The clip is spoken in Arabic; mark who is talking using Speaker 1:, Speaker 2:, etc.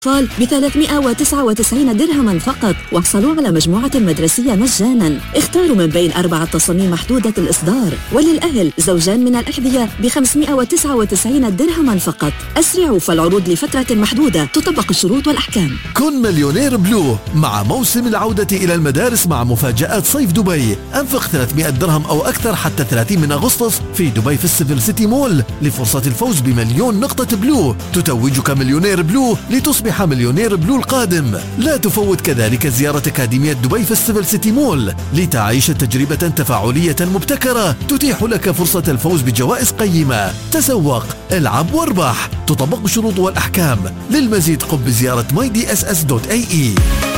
Speaker 1: أطفال ب399 درهما فقط، واحصلوا على مجموعة مدرسية مجانا. اختاروا من بين 4 تصاميم محدودة الإصدار. وللأهل زوجان من الأحذية ب599 درهما فقط. أسرعوا فالعروض لفترة محدودة، تطبق الشروط والأحكام.
Speaker 2: كن مليونير بلو مع موسم العودة إلى المدارس مع مفاجآت صيف دبي. أنفق 300 درهم أو أكثر حتى 30 من أغسطس في دبي فيستيفال سيتي مول لفرصة الفوز بمليون نقطة بلو تتوجك مليونير بلو لتصبح مليونير بلو القادم. لا تفوت كذلك زيارة أكاديمية دبي فيستيفال سيتي مول لتعيش تجربة تفاعلية مبتكرة تتيح لك فرصة الفوز بجوائز قيمة. تسوق، العب واربح، تطبق الشروط والأحكام. للمزيد قم بزيارة mydss.ae.